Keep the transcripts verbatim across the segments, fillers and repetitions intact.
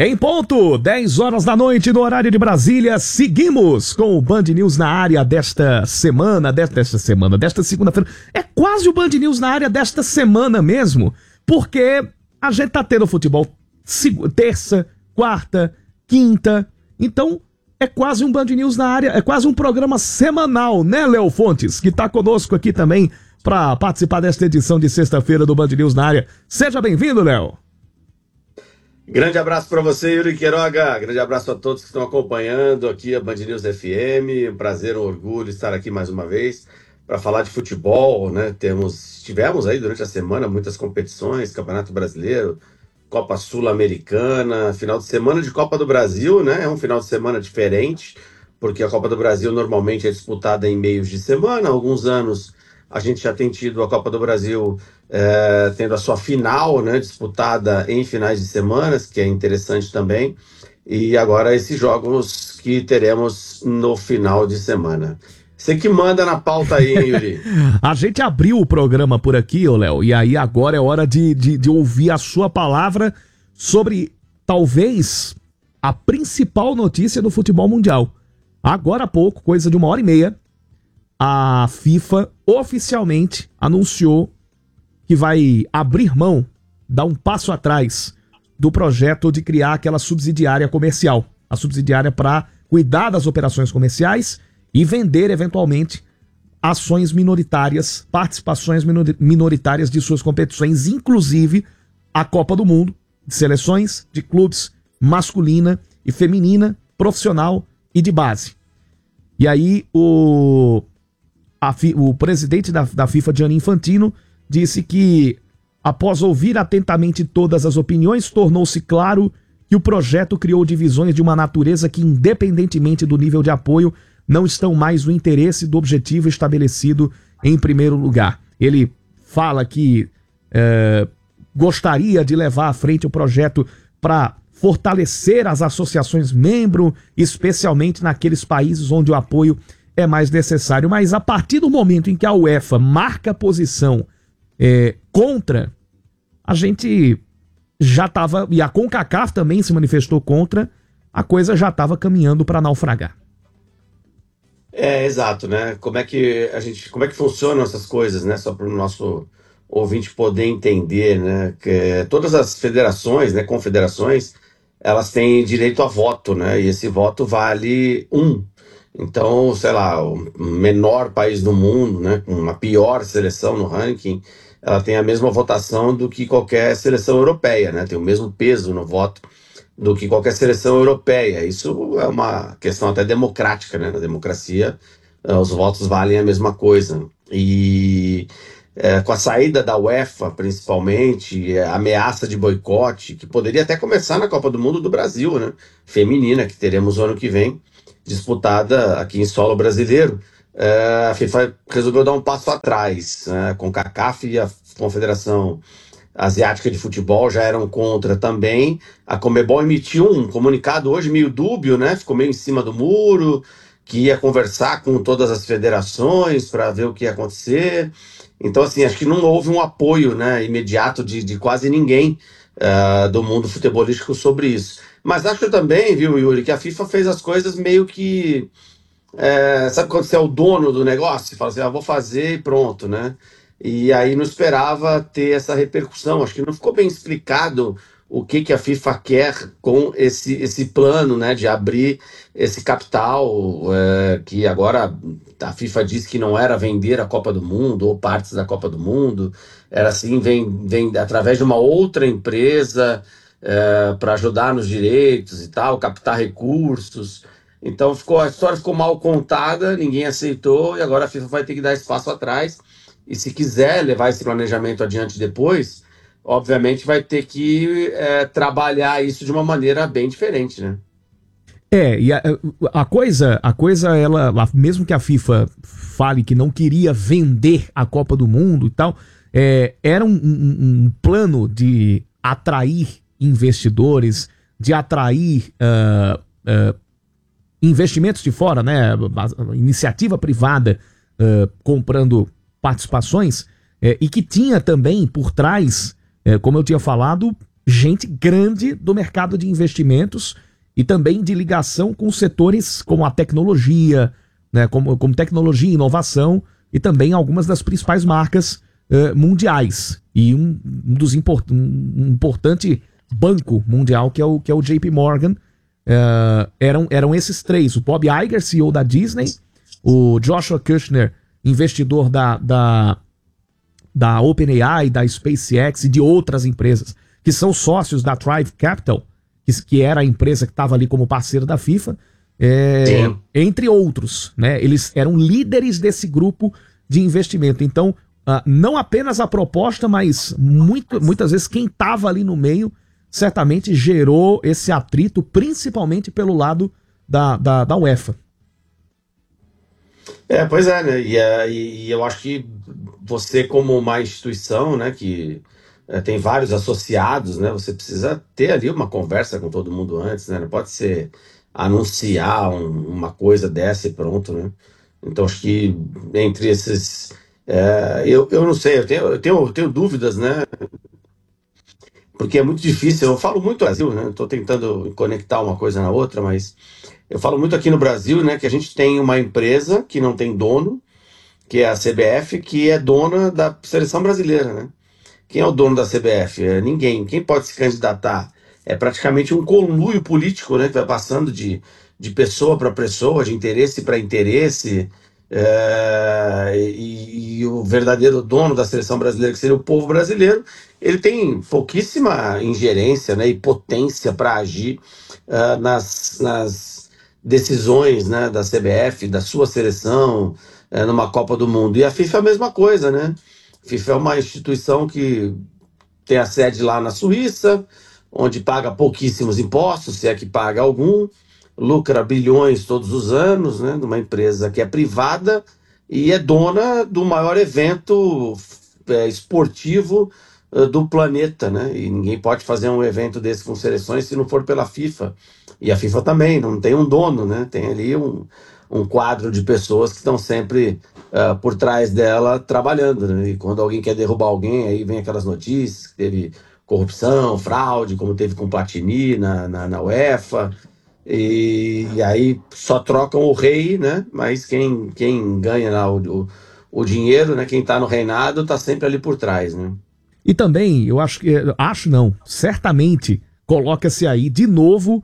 Em ponto, dez horas da noite no horário de Brasília, seguimos com o Band News na área desta semana, desta, desta semana, desta segunda-feira. É quase o Band News na área desta semana mesmo, porque a gente tá tendo futebol terça, quarta, quinta, então é quase um Band News na área, é quase um programa semanal, né, Léo Fontes, que tá conosco aqui também para participar desta edição de sexta-feira do Band News na área. Seja bem-vindo, Léo. Grande abraço para você, Yuri Queiroga. Grande abraço a todos que estão acompanhando aqui a Band News F M. Um prazer, um orgulho estar aqui mais uma vez para falar de futebol, né? Temos, tivemos aí durante a semana muitas competições, Campeonato Brasileiro, Copa Sul-Americana, final de semana de Copa do Brasil, né? É um final de semana diferente, porque a Copa do Brasil normalmente é disputada em meios de semana. Há alguns anos a gente já tem tido a Copa do Brasil é, tendo a sua final, né, disputada em finais de semanas, que é interessante também. E agora esses jogos que teremos no final de semana. Você que manda na pauta aí, hein, Yuri? A gente abriu o programa por aqui, ô Léo, e aí agora é hora de, de, de ouvir a sua palavra sobre, talvez, a principal notícia do futebol mundial. Agora há pouco, coisa de uma hora e meia, a FIFA oficialmente anunciou que vai abrir mão, dar um passo atrás do projeto de criar aquela subsidiária comercial. A subsidiária para cuidar das operações comerciais e vender, eventualmente, ações minoritárias, participações minoritárias de suas competições, inclusive a Copa do Mundo, de seleções, de clubes, masculina e feminina, profissional e de base. E aí o... A, o presidente da, da FIFA, Gianni Infantino, disse que, após ouvir atentamente todas as opiniões, tornou-se claro que o projeto criou divisões de uma natureza que, independentemente do nível de apoio, não estão mais no interesse do objetivo estabelecido em primeiro lugar. Ele fala que é, gostaria de levar à frente o projeto para fortalecer as associações membro, especialmente naqueles países onde o apoio é mais necessário, mas a partir do momento em que a UEFA marca posição é, contra, a gente já estava, e a CONCACAF também se manifestou contra, a coisa já estava caminhando para naufragar. É, exato, né? Como é que a gente, como é que funcionam essas coisas, né? Só para o nosso ouvinte poder entender, né? Que todas as federações, né, confederações, elas têm direito a voto, né? E esse voto vale um. Então, sei lá, o menor país do mundo, né, com uma pior seleção no ranking, ela tem a mesma votação do que qualquer seleção europeia, né? Tem o mesmo peso no voto do que qualquer seleção europeia. Isso é uma questão até democrática, né? Na democracia, os votos valem a mesma coisa. E é, com a saída da UEFA, principalmente, a ameaça de boicote, que poderia até começar na Copa do Mundo do Brasil, né? Feminina, que teremos o ano que vem, disputada aqui em solo brasileiro, é, a FIFA resolveu dar um passo atrás, né? Com a CONCACAF e a Confederação Asiática de Futebol já eram contra também. A Conmebol emitiu um comunicado hoje meio dúbio, né? Ficou meio em cima do muro, que ia conversar com todas as federações para ver o que ia acontecer. Então, assim, acho que não houve um apoio, né, imediato de, de quase ninguém uh, do mundo futebolístico sobre isso. Mas acho também, viu, Yuri, que a FIFA fez as coisas meio que... É, sabe quando você é o dono do negócio? Você fala assim, ah, vou fazer e pronto, né? E aí não esperava ter essa repercussão. Acho que não ficou bem explicado o que, que a FIFA quer com esse, esse plano, né, de abrir esse capital, é, que agora a FIFA disse que não era vender a Copa do Mundo ou partes da Copa do Mundo, era assim, vem, vem através de uma outra empresa... É, para ajudar nos direitos e tal, captar recursos. Então ficou, a história ficou mal contada, ninguém aceitou e agora a FIFA vai ter que dar espaço atrás. E se quiser levar esse planejamento adiante depois, obviamente vai ter que é, trabalhar isso de uma maneira bem diferente, né? É, e a, a coisa, a coisa, ela, mesmo que a FIFA fale que não queria vender a Copa do Mundo e tal, é, era um, um, um plano de atrair investidores, de atrair uh, uh, investimentos de fora, né? Iniciativa privada uh, comprando participações, uh, e que tinha também por trás, uh, como eu tinha falado, gente grande do mercado de investimentos e também de ligação com setores como a tecnologia, né, como, como tecnologia e inovação, e também algumas das principais marcas uh, mundiais. E um, um dos import, um, um importante banco mundial, que é o, que é o J P Morgan, uh, eram, eram esses três. O Bob Iger, C E O da Disney, o Joshua Kushner, investidor da, da, da OpenAI, da SpaceX e de outras empresas, que são sócios da Thrive Capital, que, que era a empresa que estava ali como parceira da FIFA, é, entre outros, né? Eles eram líderes desse grupo de investimento. Então, uh, não apenas a proposta, mas muito, muitas vezes quem estava ali no meio certamente gerou esse atrito, principalmente pelo lado da, da, da UEFA. É, pois é, né? E, é, e eu acho que você, como uma instituição, né, que é, tem vários associados, né, você precisa ter ali uma conversa com todo mundo antes, né? Não pode ser anunciar um- uma coisa dessa e pronto, né? Então acho que entre esses. É, eu, eu não sei, eu tenho, eu tenho, eu tenho dúvidas, né? Porque é muito difícil. Eu falo muito Brasil, né? Estou tentando conectar uma coisa na outra, mas eu falo muito aqui no Brasil, né? Que a gente tem uma empresa que não tem dono, que é a C B F, que é dona da seleção brasileira, né? Quem é o dono da C B F? É ninguém. Quem pode se candidatar? É praticamente um conluio político, né? Que vai passando de, de pessoa para pessoa, de interesse para interesse. É, e, e o verdadeiro dono da seleção brasileira, que seria o povo brasileiro, ele tem pouquíssima ingerência, né, e potência para agir ah, nas, nas decisões, né, da C B F, da sua seleção, eh, numa Copa do Mundo. E a FIFA é a mesma coisa, né? A FIFA é uma instituição que tem a sede lá na Suíça, onde paga pouquíssimos impostos, se é que paga algum, lucra bilhões todos os anos, né, numa empresa que é privada e é dona do maior evento é, esportivo eh, do planeta, né? E ninguém pode fazer um evento desse com seleções se não for pela FIFA. E a FIFA também não tem um dono, né? Tem ali um, um quadro de pessoas que estão sempre ah, por trás dela trabalhando, né? E quando alguém quer derrubar alguém, aí vem aquelas notícias que teve corrupção, fraude, como teve com Platini na, na, na UEFA. E, e aí só trocam o rei, né? Mas quem, quem ganha lá o, o, o dinheiro, né? Quem tá no reinado tá sempre ali por trás, né? E também, eu acho que, acho não, certamente coloca-se aí de novo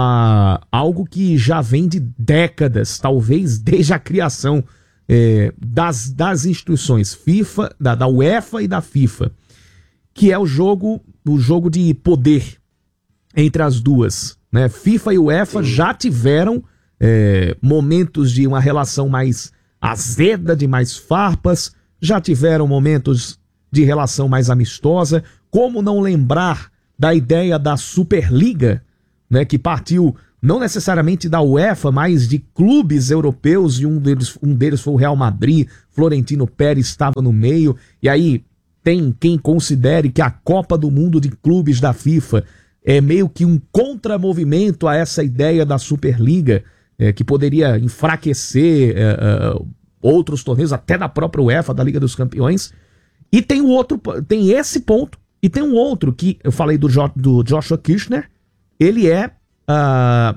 a, algo que já vem de décadas, talvez desde a criação é, das, das instituições FIFA, da, da UEFA e da FIFA, que é o jogo, o jogo de poder entre as duas, né? FIFA e UEFA Sim. já tiveram é, momentos de uma relação mais azeda, de mais farpas, já tiveram momentos de relação mais amistosa. Como não lembrar da ideia da Superliga, né, que partiu não necessariamente da UEFA, mas de clubes europeus, e um deles, um deles foi o Real Madrid, Florentino Pérez estava no meio, e aí tem quem considere que a Copa do Mundo de Clubes da FIFA é meio que um contramovimento a essa ideia da Superliga, é, que poderia enfraquecer é, é, outros torneios, até da própria UEFA, da Liga dos Campeões. E tem o outro, tem esse ponto, e tem um outro que eu falei do, jo, do Joshua Kushner. Ele é uh,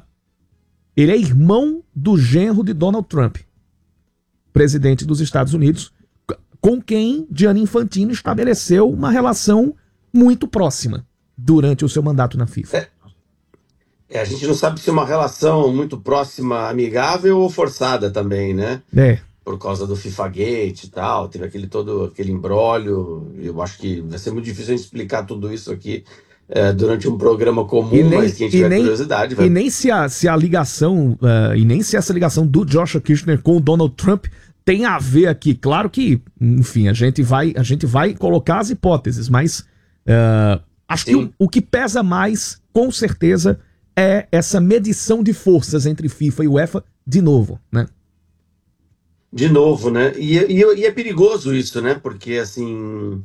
ele é irmão do genro de Donald Trump, presidente dos Estados Unidos, com quem Gianni Infantino estabeleceu uma relação muito próxima durante o seu mandato na FIFA. É, é, a gente não sabe se é uma relação muito próxima, amigável ou forçada também, né? É. Por causa do FIFA Gate e tal, teve aquele todo aquele imbróglio. Eu acho que vai ser muito difícil a gente explicar tudo isso aqui é, durante um programa E comum, nem, mas quem e tiver nem, curiosidade e vai. nem se a, se a ligação, uh, e nem se essa ligação do Joshua Kushner com o Donald Trump tem a ver aqui. Claro que, enfim, a gente vai, a gente vai colocar as hipóteses, mas uh, acho que o, o que pesa mais, com certeza, é essa medição de forças entre FIFA e UEFA, de novo, né? De novo, né? E, e, e é perigoso isso, né? Porque, assim,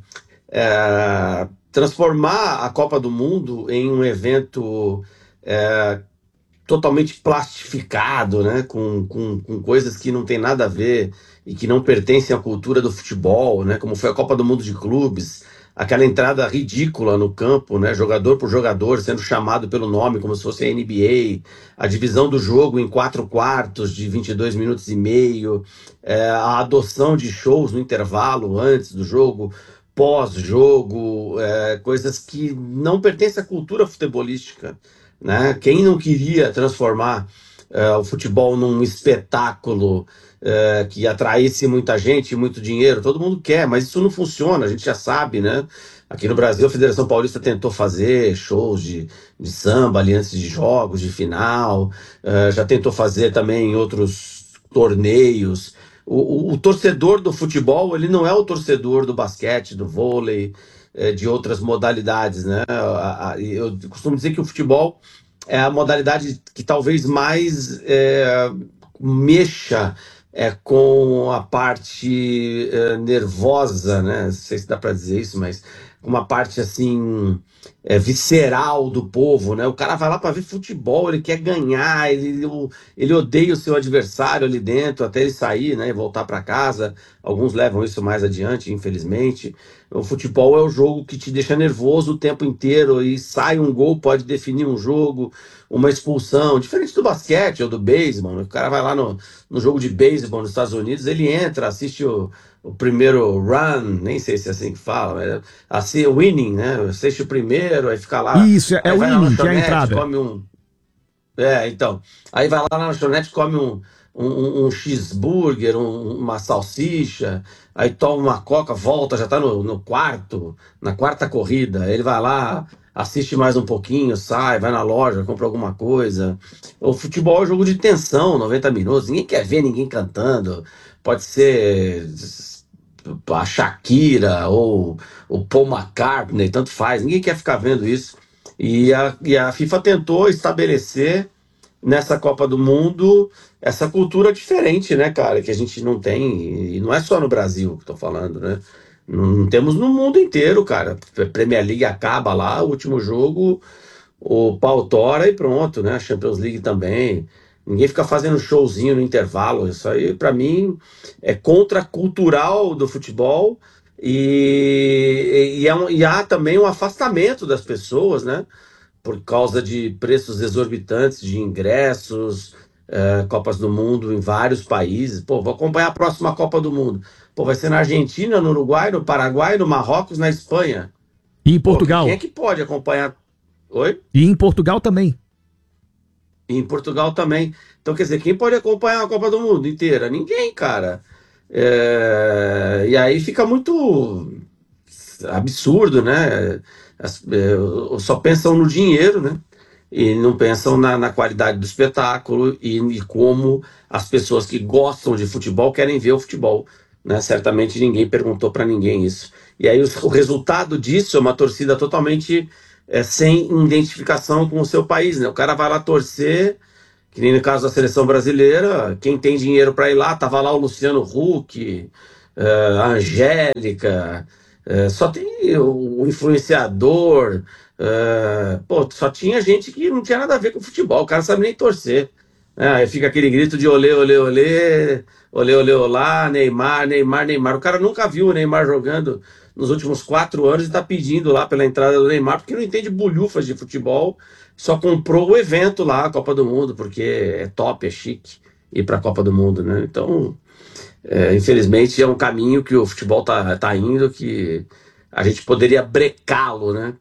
é, transformar a Copa do Mundo em um evento é, totalmente plastificado, né? Com, com, com coisas que não tem nada a ver e que não pertencem à cultura do futebol, né? Como foi a Copa do Mundo de Clubes, aquela entrada ridícula no campo, né? Jogador por jogador sendo chamado pelo nome como se fosse a N B A, a divisão do jogo em quatro quartos de vinte e dois minutos e meio, é, a adoção de shows no intervalo antes do jogo, pós-jogo, é, coisas que não pertencem à cultura futebolística, né? Quem não queria transformar é, o futebol num espetáculo é, que atraísse muita gente, muito dinheiro, todo mundo quer, mas isso não funciona, a gente já sabe, né? Aqui no Brasil, a Federação Paulista tentou fazer shows de, de samba ali antes de jogos, de final, é, já tentou fazer também em outros torneios. O, o, o torcedor do futebol, ele não é o torcedor do basquete, do vôlei, é, de outras modalidades, né? A- a- Eu costumo dizer que o futebol é a modalidade que talvez mais é, mexa é, com a parte é, nervosa, né? Não sei se dá para dizer isso, mas uma parte assim é, visceral do povo, né? O cara vai lá para ver futebol, ele quer ganhar, ele, ele odeia o seu adversário ali dentro até ele sair, né? E voltar para casa. Alguns levam isso mais adiante, infelizmente. O futebol é o jogo que te deixa nervoso o tempo inteiro e sai um gol, pode definir um jogo, uma expulsão, diferente do basquete ou do beisebol, né? O cara vai lá no, no jogo de beisebol nos Estados Unidos, ele entra, assiste o, o primeiro run, nem sei se é assim que fala, mas assim, o inning, né? Assiste o primeiro, aí fica lá, Isso, é, é aí o vai na inning, que é a lanchonete, entrada. come um. É, então. Aí vai lá na lanchonete, come um, um, um um cheeseburger, um- uma salsicha, aí toma uma coca, volta, já tá no, no quarto, na quarta corrida. Aí ele vai lá, assiste mais um pouquinho, sai, vai na loja, compra alguma coisa. O futebol é um jogo de tensão, noventa minutos. Ninguém quer ver ninguém cantando. Pode ser a Shakira ou o Paul McCartney, tanto faz. Ninguém quer ficar vendo isso. E a, e a FIFA tentou estabelecer nessa Copa do Mundo essa cultura diferente, né, cara, que a gente não tem, e não é só no Brasil que tô falando, né? Não, não temos no mundo inteiro, cara. A Premier League acaba lá, o último jogo, o pau tora e pronto, né? A Champions League também. Ninguém fica fazendo showzinho no intervalo. Isso aí, pra mim, é contracultural do futebol e, e, é um- e há também um afastamento das pessoas, né? Por causa de preços exorbitantes de ingressos, eh, Copas do Mundo em vários países. Pô, vou acompanhar a próxima Copa do Mundo. Pô, vai ser na Argentina, no Uruguai, no Paraguai, no Marrocos, na Espanha. E em Pô, que- quem é Portugal. que pode acompanhar? Oi? E em Portugal também. E em Portugal também. Então, quer dizer, quem pode acompanhar a Copa do Mundo inteira? Ninguém, cara. É, E aí fica muito absurdo, né? As- é, Só pensam no dinheiro, né? E não pensam na, na qualidade do espetáculo e, e como as pessoas que gostam de futebol querem ver o futebol, né? Certamente ninguém perguntou para ninguém isso. E aí o, o resultado disso é uma torcida totalmente é, sem identificação com o seu país, né? O cara vai lá torcer, que nem no caso da seleção brasileira, quem tem dinheiro para ir lá, tava lá o Luciano Huck, eh, a Angélica, eh, só tem o, o influenciador, eh, pô, só tinha gente que não tinha nada a ver com futebol, o cara não sabe nem torcer. Né? Aí fica aquele grito de olê, olê, olê, olê, olê, olá, Neymar, Neymar, Neymar. O cara nunca viu o Neymar jogando nos últimos quatro anos e tá pedindo lá pela entrada do Neymar, porque não entende bolhufas de futebol, só comprou o evento lá, a Copa do Mundo, porque é top, é chique ir para a Copa do Mundo, né? Então, é, infelizmente, é um caminho que o futebol tá, tá indo que a gente poderia brecá-lo, né?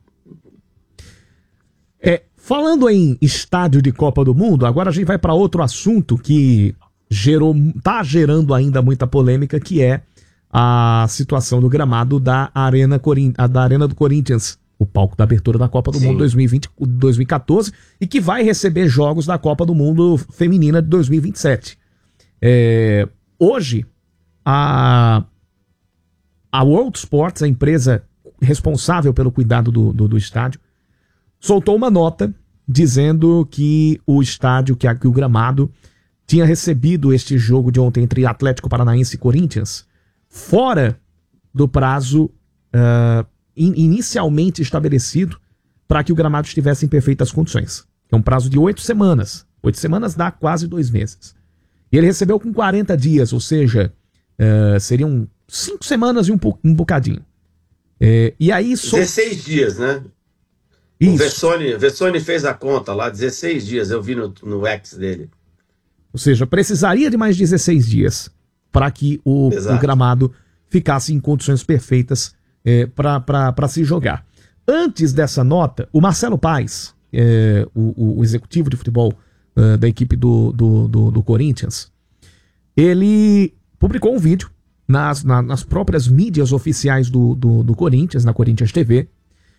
É, falando em estádio de Copa do Mundo, agora a gente vai para outro assunto que gerou, tá gerando ainda muita polêmica, que é a situação do gramado da Arena, Corin- a da Arena do Corinthians, o palco da abertura da Copa do Mundo Sim. dois mil e vinte, dois mil e quatorze, e que vai receber jogos da Copa do Mundo Feminina de dois mil e vinte e sete. É, hoje, a, a World Sports, a empresa responsável pelo cuidado do, do, do estádio, soltou uma nota dizendo que o estádio, que, a, que o gramado, tinha recebido este jogo de ontem entre Atlético Paranaense e Corinthians fora do prazo uh, in, inicialmente estabelecido para que o gramado estivesse em perfeitas condições. É um prazo de oito semanas. Oito semanas dá quase dois meses. E ele recebeu com quarenta dias, ou seja, uh, seriam cinco semanas e um, um bocadinho. É, e aí... So... dezesseis dias, né? Isso. O Vessone, Vessone fez a conta lá, dezesseis dias, eu vi no, no X dele. Ou seja, precisaria de mais dezesseis dias para que o, o gramado ficasse em condições perfeitas é, para se jogar. Antes dessa nota, o Marcelo Paes, é, o, o executivo de futebol é, da equipe do, do, do, do Corinthians, ele publicou um vídeo nas, na, nas próprias mídias oficiais do, do, do Corinthians, na Corinthians T V,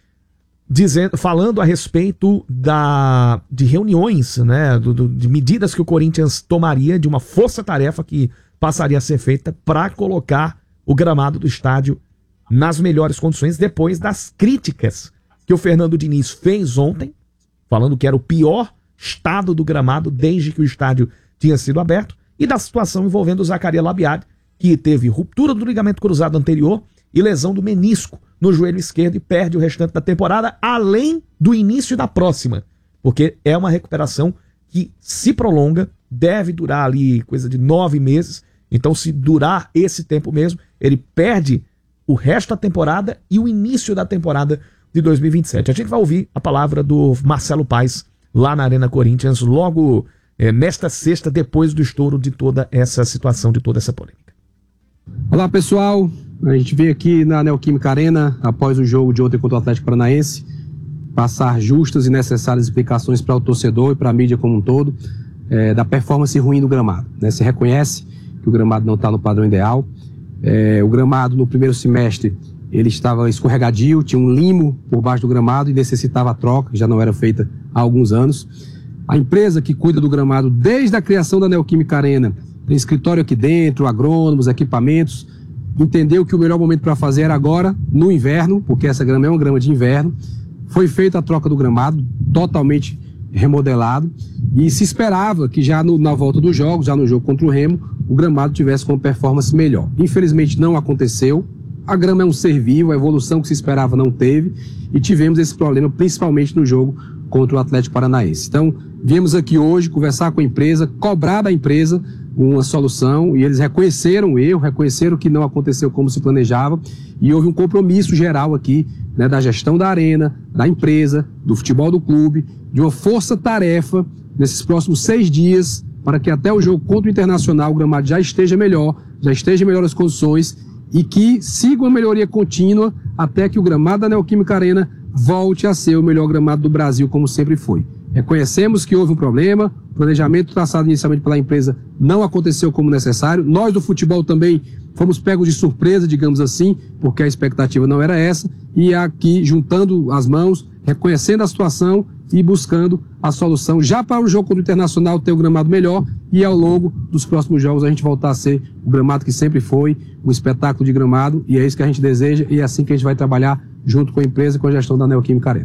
dizendo, falando a respeito da, de reuniões, né, do, do, de medidas que o Corinthians tomaria, de uma força-tarefa que passaria a ser feita para colocar o gramado do estádio nas melhores condições, depois das críticas que o Fernando Diniz fez ontem, falando que era o pior estado do gramado desde que o estádio tinha sido aberto, e da situação envolvendo o Zacarias Labiad, que teve ruptura do ligamento cruzado anterior e lesão do menisco no joelho esquerdo e perde o restante da temporada, além do início da próxima, porque é uma recuperação que se prolonga, deve durar ali coisa de nove meses, então se durar esse tempo mesmo, ele perde o resto da temporada e o início da temporada de dois mil e vinte e sete. A gente vai ouvir a palavra do Marcelo Paes lá na Arena Corinthians, logo é, nesta sexta, depois do estouro de toda essa situação, de toda essa polêmica. Olá, pessoal. A gente veio aqui na Neoquímica Arena, após o jogo de ontem contra o Atlético Paranaense, passar justas e necessárias explicações para o torcedor e para a mídia como um todo, é, da performance ruim do gramado. Né? Se reconhece que o gramado não está no padrão ideal. É, o gramado no primeiro semestre ele estava escorregadio, tinha um limo por baixo do gramado e necessitava a troca, que já não era feita há alguns anos. A empresa que cuida do gramado desde a criação da Neoquímica Arena, tem escritório aqui dentro, agrônomos, equipamentos, entendeu que o melhor momento para fazer era agora, no inverno, porque essa grama é uma grama de inverno. Foi feita a troca do gramado, totalmente remodelado, e se esperava que já no, na volta dos jogos, já no jogo contra o Remo, o gramado tivesse com performance melhor. Infelizmente não aconteceu, a grama é um ser vivo, a evolução que se esperava não teve, e tivemos esse problema principalmente no jogo contra o Atlético Paranaense. Então, viemos aqui hoje conversar com a empresa, cobrar da empresa uma solução, e eles reconheceram o erro, reconheceram que não aconteceu como se planejava, e houve um compromisso geral aqui, né, da gestão da arena, da empresa, do futebol do clube, de uma força-tarefa nesses próximos seis dias, para que até o jogo contra o Internacional o gramado já esteja melhor, já esteja em melhores condições, e que siga uma melhoria contínua até que o gramado da Neoquímica Arena volte a ser o melhor gramado do Brasil, como sempre foi. Reconhecemos que houve um problema, o planejamento traçado inicialmente pela empresa não aconteceu como necessário. Nós do futebol também fomos pegos de surpresa, digamos assim, porque a expectativa não era essa, e aqui juntando as mãos, reconhecendo a situação e buscando a solução já para o jogo contra o Internacional ter o gramado melhor, e ao longo dos próximos jogos a gente voltar a ser o gramado que sempre foi, um espetáculo de gramado, e é isso que a gente deseja, e é assim que a gente vai trabalhar junto com a empresa e com a gestão da Neoquímica Arena.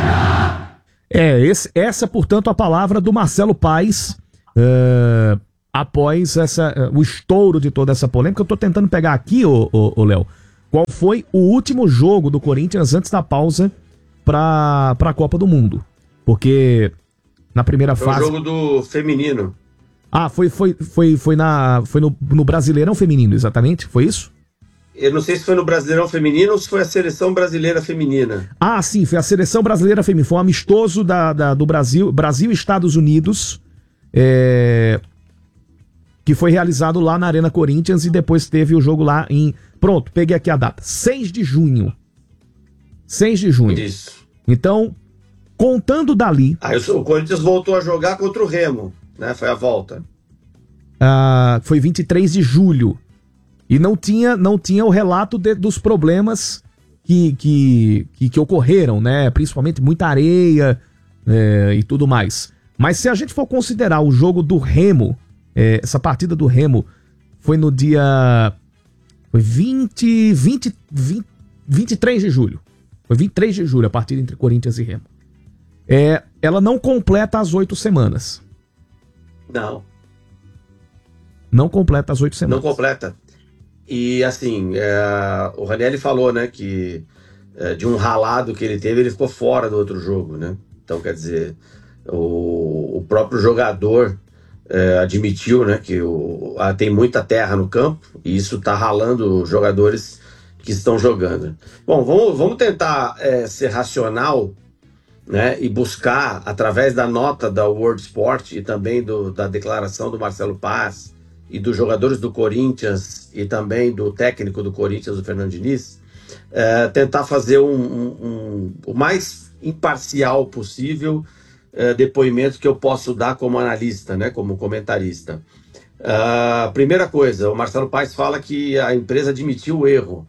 É, esse, essa, portanto, a palavra do Marcelo Paes, uh, após essa, uh, o estouro de toda essa polêmica. Eu tô tentando pegar aqui, ô, ô, ô Léo, qual foi o último jogo do Corinthians antes da pausa para a Copa do Mundo. Porque na primeira foi fase... Foi o jogo do feminino. Ah, foi, foi, foi, foi, na, foi no, no Brasileirão Feminino, exatamente? Foi isso? Eu não sei se foi no Brasileirão Feminino ou se foi a Seleção Brasileira Feminina. Ah, sim, foi a Seleção Brasileira Feminina. Foi um amistoso da, da, do Brasil, Brasil e Estados Unidos, é, que foi realizado lá na Arena Corinthians, e depois teve o jogo lá em... Pronto, peguei aqui a data. seis de junho. seis de junho. Isso. Então, contando dali... Aí o Corinthians voltou a jogar contra o Remo, né? Foi a volta. Ah, foi vinte e três de julho. E não tinha, não tinha o relato de, dos problemas que, que, que, que ocorreram, né? Principalmente muita areia é, e tudo mais. Mas se a gente for considerar o jogo do Remo, é, essa partida do Remo foi no dia... Foi vinte, vinte, vinte, vinte e três de julho. Foi vinte e três de julho a partida entre Corinthians e Remo. É, ela não completa as oito semanas. Não. Não completa as oito semanas. Não completa. E assim, é, o Ranieri falou, né, que é, de um ralado que ele teve, ele ficou fora do outro jogo, né? Então, quer dizer, o, o próprio jogador é, admitiu, né, que o, a, tem muita terra no campo, e isso tá ralando os jogadores que estão jogando. Bom, vamos, vamos tentar é, ser racional, né, e buscar, através da nota da World Sport e também do, da declaração do Marcelo Paz e dos jogadores do Corinthians e também do técnico do Corinthians, o Fernando Diniz, é, tentar fazer um, um, um, o mais imparcial possível é, depoimento que eu posso dar como analista, né, como comentarista. Uh, primeira coisa, o Marcelo Paz fala que a empresa admitiu o erro.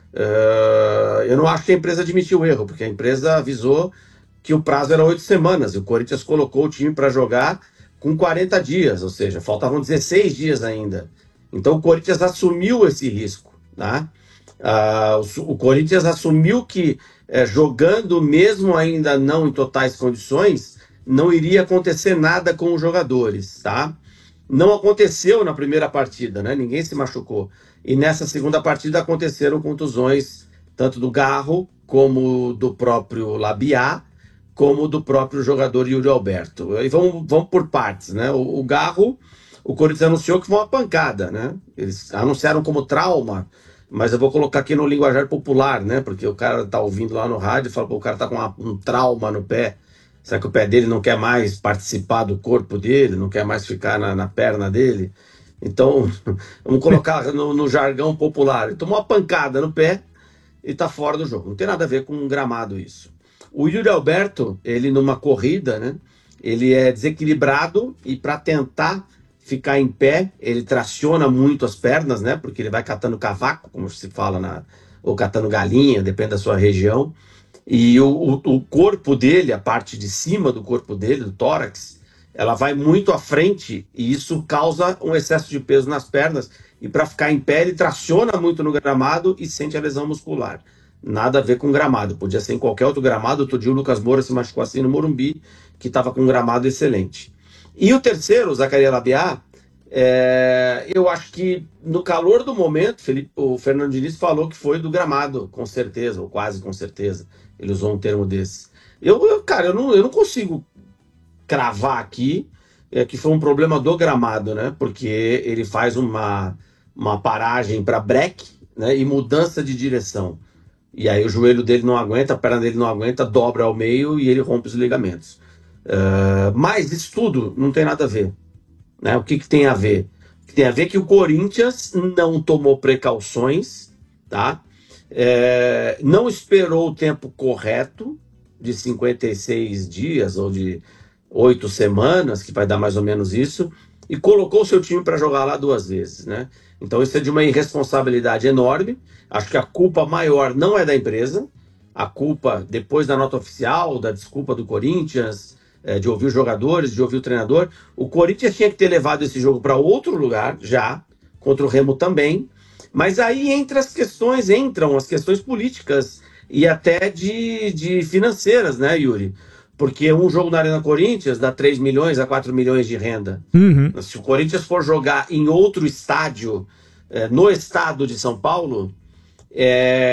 Uh, eu não acho que a empresa admitiu o erro, porque a empresa avisou que o prazo era oito semanas, e o Corinthians colocou o time para jogar com quarenta dias, ou seja, faltavam dezesseis dias ainda. Então o Corinthians assumiu esse risco, né? Uh, o, o Corinthians assumiu que eh, jogando mesmo ainda não em totais condições, não iria acontecer nada com os jogadores, tá? Não aconteceu na primeira partida, né? Ninguém se machucou. E nessa segunda partida aconteceram contusões, tanto do Garro, como do próprio Labiá, como do próprio jogador Yuri Alberto. E vamos, vamos por partes, né? O, o Garro, o Corinthians anunciou que foi uma pancada, né? Eles anunciaram como trauma, mas eu vou colocar aqui no linguajar popular, né? Porque o cara tá ouvindo lá no rádio e fala que o cara tá com uma, um trauma no pé. Será que o pé dele não quer mais participar do corpo dele, não quer mais ficar na, na perna dele? Então, vamos colocar no, no jargão popular. Ele tomou uma pancada no pé e tá fora do jogo. Não tem nada a ver com um gramado isso. O Yuri Alberto, ele numa corrida, né? Ele é desequilibrado e para tentar ficar em pé, ele traciona muito as pernas, né? Porque ele vai catando cavaco, como se fala, na, ou catando galinha, depende da sua região. E o, o, o corpo dele, a parte de cima do corpo dele, do tórax, ela vai muito à frente e isso causa um excesso de peso nas pernas. E para ficar em pé, ele traciona muito no gramado e sente a lesão muscular. Nada a ver com gramado, podia ser em qualquer outro gramado. Outro dia o Lucas Moura se machucou assim no Morumbi, que estava com um gramado excelente. E o terceiro, o Zacarias Labiá, é, eu acho que no calor do momento, Felipe, o Fernando Diniz falou que foi do gramado, com certeza, ou quase com certeza. Ele usou um termo desse. Eu, eu cara, eu não, eu não consigo cravar aqui é, que foi um problema do gramado, né? Porque ele faz uma, uma paragem para break, né? E mudança de direção. E aí o joelho dele não aguenta, a perna dele não aguenta, dobra ao meio e ele rompe os ligamentos. Uh, mas isso tudo não tem nada a ver, né? O que, que tem a ver? O que tem a ver é que o Corinthians não tomou precauções, tá? É, não esperou o tempo correto de cinquenta e seis dias ou de oito semanas, que vai dar mais ou menos isso, e colocou o seu time para jogar lá duas vezes, né? Então isso é de uma irresponsabilidade enorme. Acho que a culpa maior não é da empresa, a culpa, depois da nota oficial, da desculpa do Corinthians, é, de ouvir os jogadores, de ouvir o treinador, o Corinthians tinha que ter levado esse jogo para outro lugar já, contra o Remo também. Mas aí entra as questões, entram as questões políticas e até de, de financeiras, né, Yuri? Porque um jogo na Arena Corinthians dá três milhões a quatro milhões de renda. Uhum. Se o Corinthians for jogar em outro estádio, é, no estado de São Paulo, é,